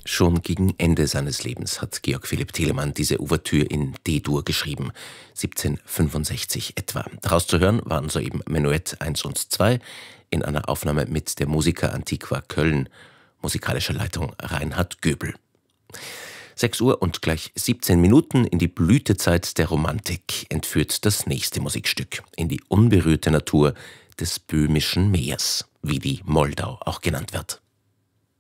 Schon gegen Ende seines Lebens hat Georg Philipp Telemann diese Ouvertüre in D-Dur geschrieben, 1765 etwa. Daraus zu hören waren soeben Menuett 1 und 2 in einer Aufnahme mit der Musica Antiqua Köln, musikalische Leitung Reinhard Göbel. 6 Uhr und gleich 17 Minuten in die Blütezeit der Romantik entführt das nächste Musikstück in die unberührte Natur des Böhmischen Meers, wie die Moldau auch genannt wird.